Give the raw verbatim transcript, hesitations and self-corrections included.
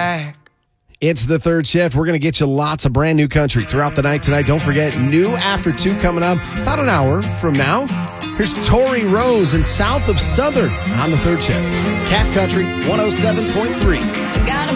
back. It's the third shift. We're going to get you lots of brand new country throughout the night tonight. Don't forget, new After two coming up about an hour from now. Here's Tori Rose and South of Southern on the third shift. Cat Country one oh seven point three. Got a